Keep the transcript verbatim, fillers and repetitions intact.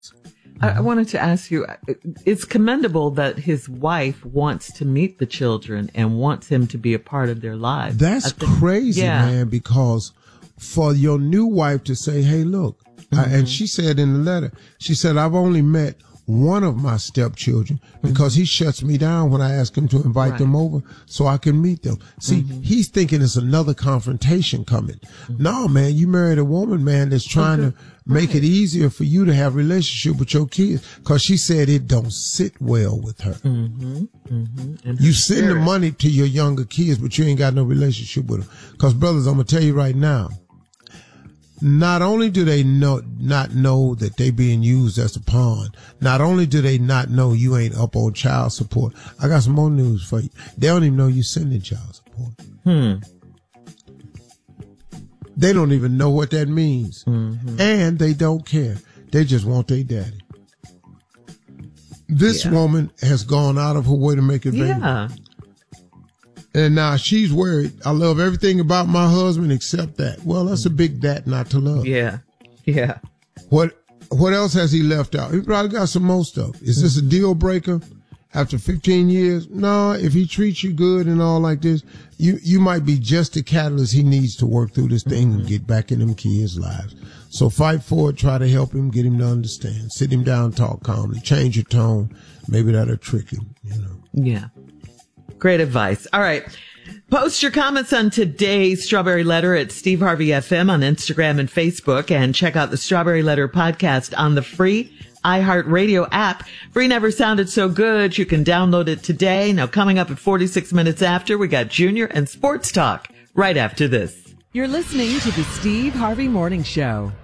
I wanted to ask you, it's commendable that his wife wants to meet the children and wants him to be a part of their lives. That's think, crazy, yeah. man, because for your new wife to say, hey, look, mm-hmm. I, and she said in the letter, she said, I've only met one of my stepchildren because mm-hmm. he shuts me down when I ask him to invite right. them over so I can meet them. See, mm-hmm. he's thinking it's another confrontation coming. Mm-hmm. No, man, you married a woman, man, that's trying okay. to make right. it easier for you to have a relationship with your kids, because she said it don't sit well with her. Mm-hmm. Mm-hmm. You send the money to your younger kids, but you ain't got no relationship with them. Because, brothers, I'm going to tell you right now, not only do they know, not know that they being used as a pawn, not only do they not know you ain't up on child support, I got some more news for you. They don't even know you sending child support. Hmm. They don't even know what that means. Mm-hmm. And they don't care. They just want their daddy. This yeah. woman has gone out of her way to make it baby. Yeah. And now she's worried. I love everything about my husband except that. Well, that's a big that not to love. Yeah. Yeah. What What else has he left out? He probably got some more stuff. Is this a deal breaker after fifteen years? No, if he treats you good and all like this, you, you might be just the catalyst he needs to work through this thing mm-hmm. and get back in them kids' lives. So fight for it. Try to help him, get him to understand. Sit him down, talk calmly, change your tone. Maybe that'll trick him, you know. Yeah. Great advice. All right. Post your comments on today's Strawberry Letter at Steve Harvey F M on Instagram and Facebook, and check out the Strawberry Letter podcast on the free iHeartRadio app. Free never sounded so good. You can download it today. Now, coming up at forty-six minutes after, we got Junior and Sports Talk right after this. You're listening to the Steve Harvey Morning Show.